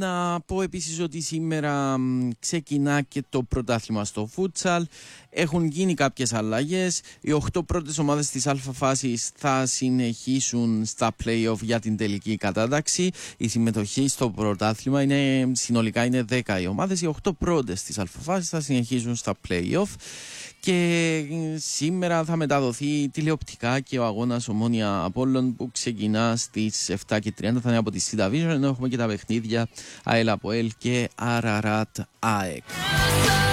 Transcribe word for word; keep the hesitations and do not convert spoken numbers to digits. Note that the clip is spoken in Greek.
Να πω επίσης ότι σήμερα ξεκινά και το πρωτάθλημα στο φούτσαλ. Έχουν γίνει κάποιες αλλαγές. Οι οκτώ πρώτες ομάδες της αλφα φάσης θα συνεχίσουν στα play-off για την τελική κατάταξη. Η συμμετοχή στο πρωτάθλημα είναι, συνολικά είναι δέκα οι ομάδες. Οι οκτώ πρώτες της αλφα φάσης θα συνεχίσουν στα play-off. Και σήμερα θα μεταδοθεί τηλεοπτικά και ο αγώνας Ομόνοια Απόλλων που ξεκινά στις επτά και τριάντα, θα είναι από τη Σίτα Vision, ενώ έχουμε και τα παιχνίδια ΑΕΛ Αποέλ και Αραράτ ΑΕΚ.